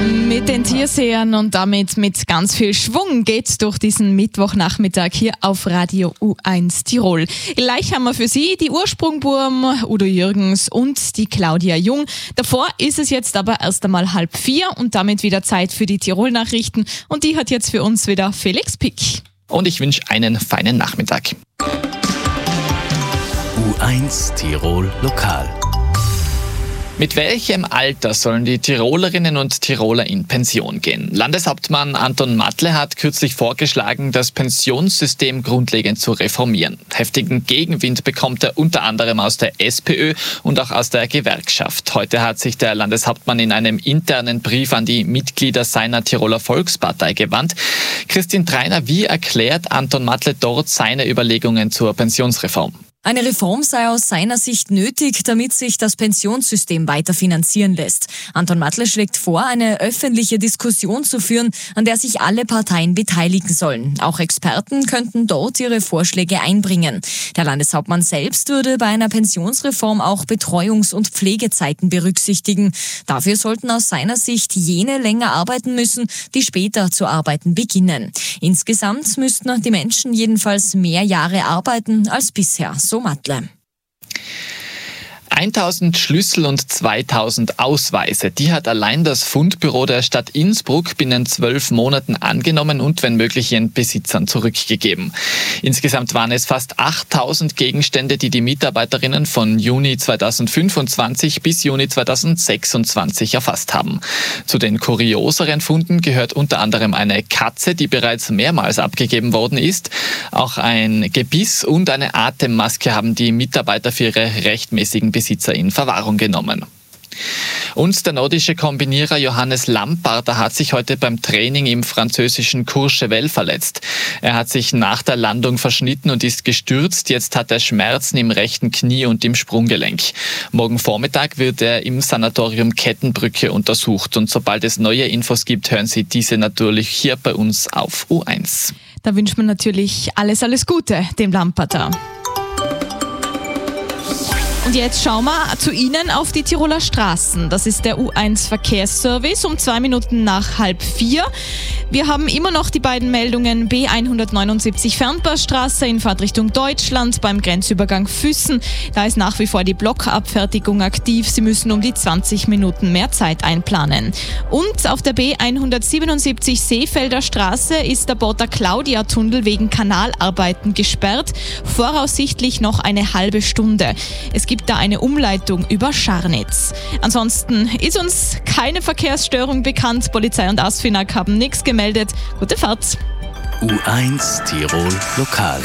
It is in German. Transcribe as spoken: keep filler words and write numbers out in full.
Mit den Tiersehern und damit mit ganz viel Schwung geht's durch diesen Mittwochnachmittag hier auf Radio U eins Tirol. Gleich haben wir für Sie die Ursprungburm Udo Jürgens und die Claudia Jung. Davor ist es jetzt aber erst einmal halb vier und damit wieder Zeit für die Tirol-Nachrichten. Und die hat jetzt für uns wieder Felix Pick. Und ich wünsche einen feinen Nachmittag. U eins Tirol Lokal. Mit welchem Alter sollen die Tirolerinnen und Tiroler in Pension gehen? Landeshauptmann Anton Matle hat kürzlich vorgeschlagen, das Pensionssystem grundlegend zu reformieren. Heftigen Gegenwind bekommt er unter anderem aus der SPÖ und auch aus der Gewerkschaft. Heute hat sich der Landeshauptmann in einem internen Brief an die Mitglieder seiner Tiroler Volkspartei gewandt. Christine Treiner, wie erklärt Anton Matle dort seine Überlegungen zur Pensionsreform? Eine Reform sei aus seiner Sicht nötig, damit sich das Pensionssystem weiter finanzieren lässt. Anton Matle schlägt vor, eine öffentliche Diskussion zu führen, an der sich alle Parteien beteiligen sollen. Auch Experten könnten dort ihre Vorschläge einbringen. Der Landeshauptmann selbst würde bei einer Pensionsreform auch Betreuungs- und Pflegezeiten berücksichtigen. Dafür sollten aus seiner Sicht jene länger arbeiten müssen, die später zu arbeiten beginnen. Insgesamt müssten die Menschen jedenfalls mehr Jahre arbeiten als bisher. So Matle. eintausend Schlüssel und zweitausend Ausweise, die hat allein das Fundbüro der Stadt Innsbruck binnen zwölf Monaten angenommen und wenn möglich ihren Besitzern zurückgegeben. Insgesamt waren es fast achttausend Gegenstände, die die Mitarbeiterinnen von Juni zweitausendfünfundzwanzig bis Juni zweitausendsechsundzwanzig erfasst haben. Zu den kurioseren Funden gehört unter anderem eine Katze, die bereits mehrmals abgegeben worden ist. Auch ein Gebiss und eine Atemmaske haben die Mitarbeiter für ihre rechtmäßigen Besitzer in Verwahrung genommen. Und der nordische Kombinierer Johannes Lamparter hat sich heute beim Training im französischen Courchevel verletzt. Er hat sich nach der Landung verschnitten und ist gestürzt. Jetzt hat er Schmerzen im rechten Knie und im Sprunggelenk. Morgen Vormittag wird er im Sanatorium Kettenbrücke untersucht. Und sobald es neue Infos gibt, hören Sie diese natürlich hier bei uns auf U eins. Da wünscht man natürlich alles, alles Gute dem Lamparter. Und jetzt schauen wir zu Ihnen auf die Tiroler Straßen. Das ist der U eins Verkehrsservice um zwei Minuten nach halb vier. Wir haben immer noch die beiden Meldungen B hundertneunundsiebzig Fernpassstraße in Fahrtrichtung Deutschland beim Grenzübergang Füssen. Da ist nach wie vor die Blockabfertigung aktiv. Sie müssen um die zwanzig Minuten mehr Zeit einplanen. Und auf der B hundertsiebenundsiebzig Seefelder Straße ist der Porta Claudia Tunnel wegen Kanalarbeiten gesperrt. Voraussichtlich noch eine halbe Stunde. Es gibt da eine Umleitung über Scharnitz. Ansonsten ist uns keine Verkehrsstörung bekannt. Polizei und ASFINAG haben nichts gemeldet. Gute Fahrt. U eins Tirol Lokal.